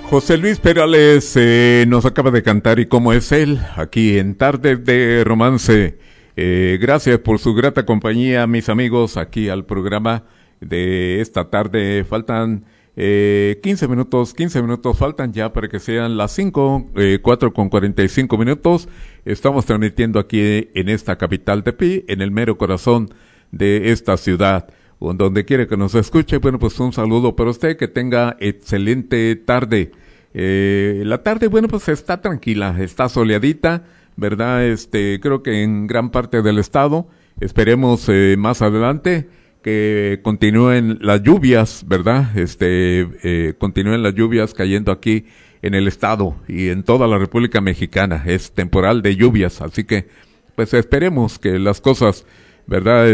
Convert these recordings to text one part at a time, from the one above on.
José Luis Perales nos acaba de cantar Y cómo es él, aquí en Tardes de Romance. Gracias por su grata compañía, mis amigos, aquí al programa de esta tarde. Faltan 15 minutos faltan ya para que sean las 4:45. Estamos transmitiendo aquí en esta capital Tepi, en el mero corazón de esta ciudad. Donde quiere que nos escuche, bueno, pues un saludo para usted, que tenga excelente tarde. La tarde, bueno, pues está tranquila, está soleadita, ¿verdad? Creo que en gran parte del estado, esperemos más adelante que continúen las lluvias, ¿verdad? Continúen las lluvias cayendo aquí en el estado y en toda la República Mexicana. Es temporal de lluvias, así que, pues esperemos que las cosas, ¿verdad?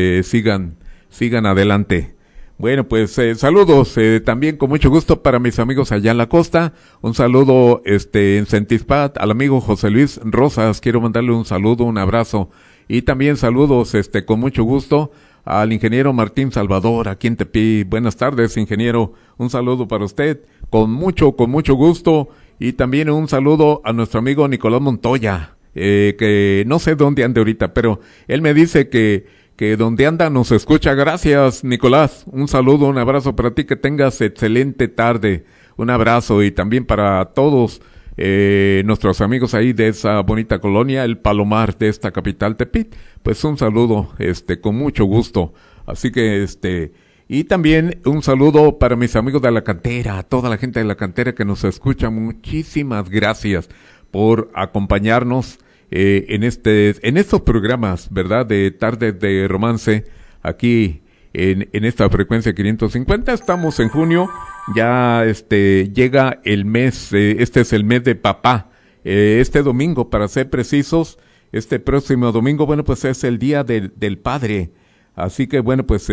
Sigan adelante. Bueno, pues saludos también con mucho gusto para mis amigos allá en la costa. Un saludo en Centispat al amigo José Luis Rosas. Quiero mandarle un saludo, un abrazo. Y también saludos con mucho gusto al ingeniero Martín Salvador aquí en Tepi. Buenas tardes, ingeniero. Un saludo para usted con mucho gusto. Y también un saludo a nuestro amigo Nicolás Montoya, que no sé dónde ande ahorita, pero él me dice que donde anda nos escucha. Gracias, Nicolás. Un saludo, un abrazo para ti, que tengas excelente tarde. Un abrazo y también para todos nuestros amigos ahí de esa bonita colonia, el Palomar, de esta capital Tepit. Pues un saludo, con mucho gusto. Así que, y también un saludo para mis amigos de la cantera, a toda la gente de la cantera que nos escucha. Muchísimas gracias por acompañarnos en estos programas, ¿verdad? De Tardes de Romance, aquí en esta frecuencia 550. Estamos en junio, ya llega el mes, este es el mes de papá. Este domingo, para ser precisos, este próximo domingo, bueno, pues es el día del padre. Así que, bueno, pues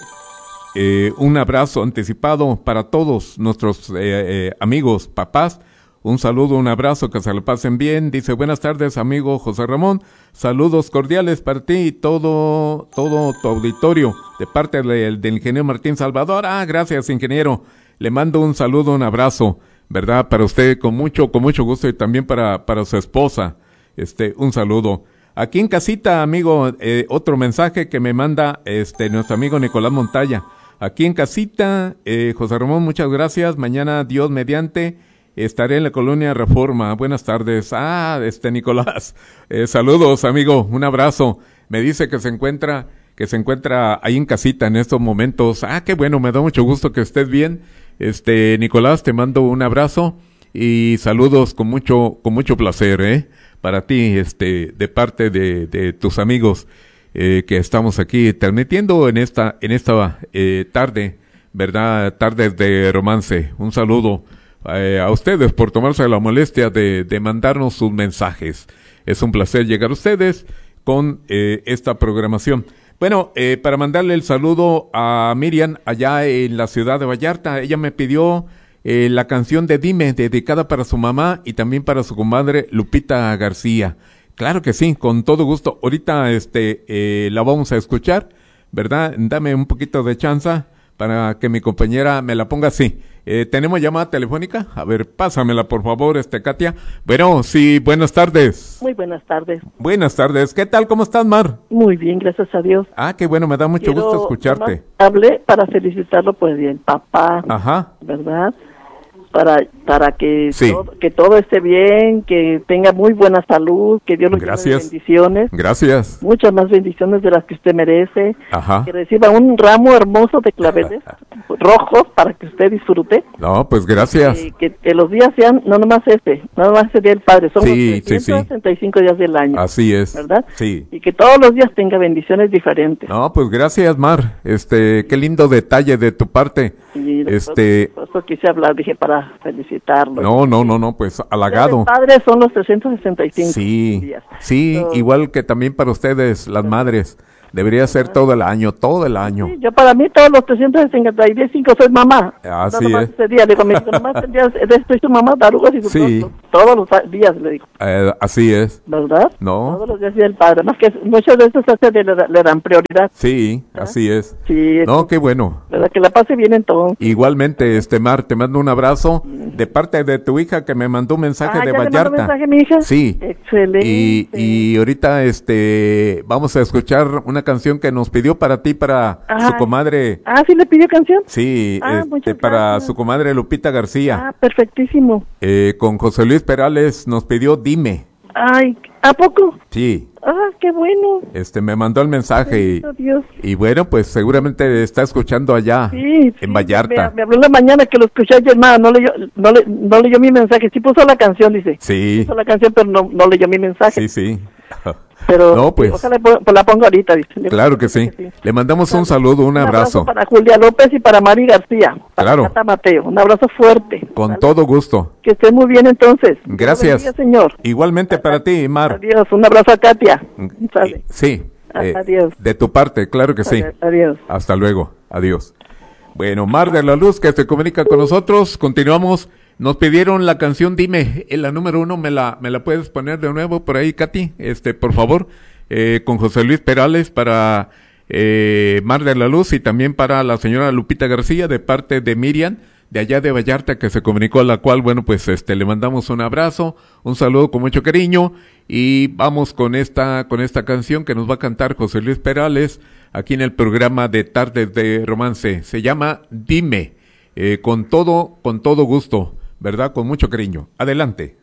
un abrazo anticipado para todos nuestros amigos papás. Un saludo, un abrazo, que se lo pasen bien. Dice, buenas tardes, amigo José Ramón. Saludos cordiales para ti y todo tu auditorio, de parte del ingeniero Martín Salvador. Gracias, ingeniero. Le mando un saludo, un abrazo, ¿verdad? Para usted, con mucho gusto, y también para su esposa. Un saludo. Aquí en casita, amigo, otro mensaje que me manda, nuestro amigo Nicolás Montoya. Aquí en casita, José Ramón, muchas gracias. Mañana, Dios mediante, estaré en la colonia Reforma. Buenas tardes. Nicolás. Saludos, amigo. Un abrazo. Me dice que se encuentra ahí en casita en estos momentos. Qué bueno. Me da mucho gusto que estés bien. Nicolás, te mando un abrazo y saludos con mucho placer, para ti, de parte de tus amigos, que estamos aquí transmitiendo en esta tarde, ¿verdad? Tardes de Romance. Un saludo a ustedes por tomarse la molestia de mandarnos sus mensajes. Es un placer llegar a ustedes con esta programación. Bueno, para mandarle el saludo a Miriam allá en la ciudad de Vallarta. Ella me pidió la canción de Dime, dedicada para su mamá y también para su comadre Lupita García. Claro que sí, con todo gusto. Ahorita la vamos a escuchar, ¿verdad? Dame un poquito de chance para que mi compañera me la ponga así. ¿Tenemos llamada telefónica? A ver, pásamela, por favor, Katia. Bueno, sí, buenas tardes. Muy buenas tardes. Buenas tardes. ¿Qué tal? ¿Cómo estás, Mar? Muy bien, gracias a Dios. Qué bueno, me da mucho gusto escucharte. Hablé para felicitarlo por el papá. Ajá. ¿Verdad? Para que, sí, que todo esté bien, que tenga muy buena salud, que Dios lo llene de bendiciones. Gracias. Muchas más bendiciones de las que usted merece. Ajá. Que reciba un ramo hermoso de claveles rojos para que usted disfrute. No, pues gracias. Que los días sean, no nomás ese día del Padre, son los 365 días del año. Así es. ¿Verdad? Sí. Y que todos los días tenga bendiciones diferentes. No, pues gracias, Mar. Qué lindo detalle de tu parte. Sí, por eso quise hablar, dije, para felicitarlo. No, pues halagado. Los padres son los 365 días. Sí, igual que también para ustedes, las madres. Debería ser todo el año, todo el año. Sí, yo para mí todos los 365 soy mamá. Así no es. Ese día, le digo, me dijo, nomás el día de esto tu mamá, tarugas y Sí. todos los días, le digo. Así es. ¿Verdad? No. Todos los días del padre. Más que muchas veces le dan prioridad. Sí, así es. Sí. No, qué bueno. ¿Verdad? Que la pase bien entonces. Igualmente, Mar, te mando un abrazo de parte de tu hija que me mandó un mensaje de ¿ya Vallarta. le mandó mensaje, mi hija? Sí. Excelente. Y ahorita vamos a escuchar una canción que nos pidió para ti, para su comadre. ¿Sí le pidió canción? Sí, muchas para gracias. su comadre Lupita García. Perfectísimo. Con José Luis Perales nos pidió Dime. Ay, ¿a poco? Sí. Qué bueno. Me mandó el mensaje y bueno, pues seguramente está escuchando allá en Vallarta. Me habló en la mañana que lo escuché ayer, no leyó mi mensaje. Sí puso la canción, dice. Sí. Puso la canción, pero no leyó mi mensaje. Sí. Pero no, pues, ojalá la pongo ahorita, dice. Claro que sí. Le mandamos un saludo, un abrazo. Para Julia López y para Mari García. Claro. Para Mateo. Un abrazo fuerte. Con todo gusto. Que esté muy bien entonces. Gracias. Bendiga, señor. Igualmente para ti, Mar. Adiós. Un abrazo a Katia. Sí. Adiós. De tu parte, claro que sí. Adiós. Hasta luego. Adiós. Bueno, Mar de la Luz, que se comunica con nosotros. Continuamos. Nos pidieron la canción Dime, la número 1, ¿me la puedes poner de nuevo por ahí, Katy? Por favor, con José Luis Perales para Mar de la Luz y también para la señora Lupita García de parte de Miriam, de allá de Vallarta, que se comunicó, a la cual, bueno, pues le mandamos un abrazo, un saludo con mucho cariño y vamos con esta canción que nos va a cantar José Luis Perales aquí en el programa de Tardes de Romance. Se llama Dime, con todo gusto, ¿verdad? Con mucho cariño. Adelante.